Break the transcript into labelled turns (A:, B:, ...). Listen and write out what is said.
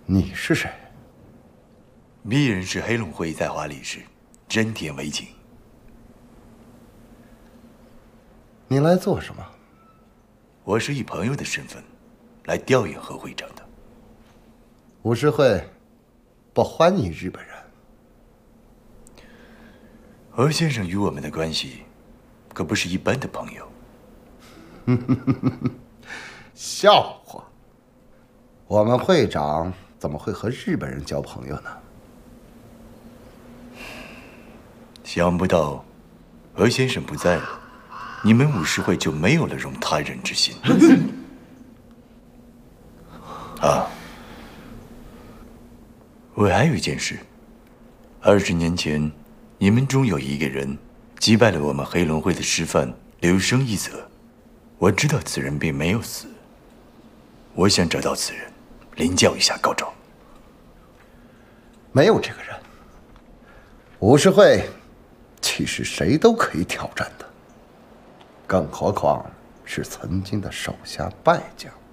A: 你是谁？
B: 鄙人是黑龙会在华理事真田为景。
A: 你来做什么？
B: 我是以朋友的身份来调研何会长的。
A: 武士会不欢迎日本人。
B: 何先生与我们的关系可不是一般的朋友。
A: 笑话！我们会长怎么会和日本人交朋友呢？
B: 想不到何先生不在了，你们武士会就没有了容他人之心。啊，我还有一件事，20年前，你们中有一个人击败了我们黑龙会的师范柳生一泽。我知道此人并没有死，我想找到此人，领教一下高招。
A: 没有这个人，武士会其实谁都可以挑战的，更何况是曾经的手下败将。